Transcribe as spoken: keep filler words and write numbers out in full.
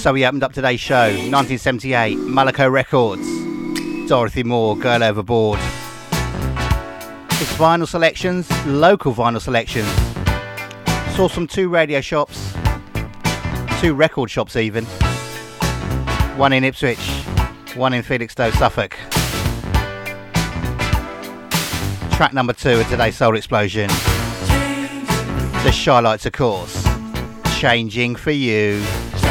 So we opened up today's show, nineteen seventy-eight, Malaco Records, Dorothy Moore, Girl Overboard. It's vinyl selections, local vinyl selections. Sourced from two radio shops, two record shops even. One in Ipswich, one in Felixstowe, Suffolk. Track number two of today's Soul Explosion. The Shy Lights, of course. Changing for You.